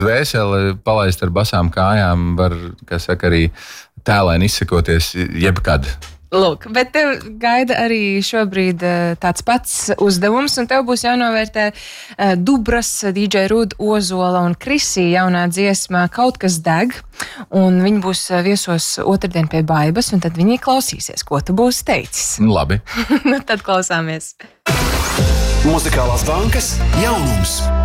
Vēseli palaist ar basām kājām var, kā saka, arī tēlēni izsakoties jebkad. Lūk, bet tev gaida arī šobrīd tāds pats uzdevums, un tev būs jānovērtē Dubras, DJ Ruda, Ozola un Krisī jaunā dziesmā Kaut kas deg, un viņi būs viesos otrdien pie Baibas, un tad viņi klausīsies, ko tu būsi teicis. Labi. Nu, tad klausāmies. Muzikālās bankas jaunums.